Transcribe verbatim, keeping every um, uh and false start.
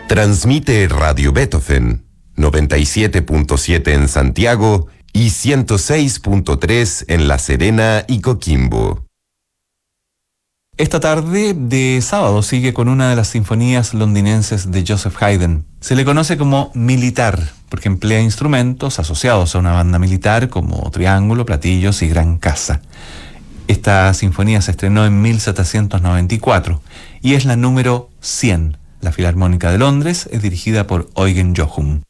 Transmite Radio Beethoven, noventa y siete punto siete en Santiago y ciento seis punto tres en La Serena y Coquimbo. Esta tarde de sábado sigue con una de las sinfonías londinenses de Joseph Haydn. Se le conoce como militar, porque emplea instrumentos asociados a una banda militar como triángulo, platillos y gran casa. Esta sinfonía se estrenó en mil setecientos noventa y cuatro y es la número cien. La Filarmónica de Londres es dirigida por Eugen Jochum.